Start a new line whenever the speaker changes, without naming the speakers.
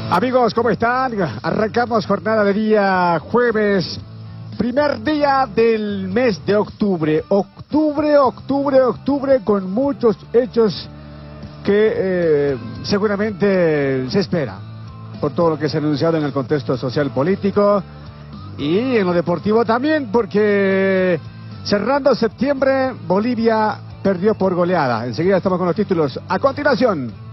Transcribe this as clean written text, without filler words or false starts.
Amigos, ¿cómo están? Arrancamos jornada de día jueves, primer día del mes de octubre. Octubre, con muchos hechos que seguramente se espera por todo lo que se ha anunciado en el contexto social político y en lo deportivo también, porque cerrando septiembre, Bolivia perdió por goleada. Enseguida estamos con los títulos. A continuación.